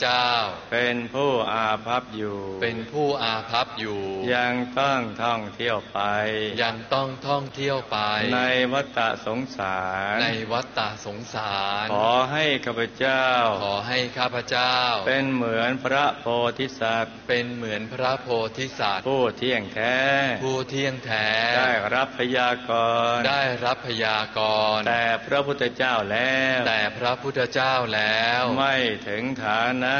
เจ้าเป็นผู้อาภัพอยู่เป็นผู้อาภัพอยู่ยังต้องท่องเที่ยวไปยังต้องท่องเที่ยวไปในวัฏสงสารในวัฏสงสารขอให้ข้าพเจ้าขอให้ข้าพเจ้าเป็นเหมือนพระโพธิสัตว์เป็นเหมือนพระโพธิสัตว์ผู้เที่ยงแท้ผู้เที่ยงแท้ได้รับพยากรณ์ได้รับพยากรณ์แต่พระพุทธเจ้าแล้วแต่พระพุทธเจ้าแล้วไม่ถึงฐานะ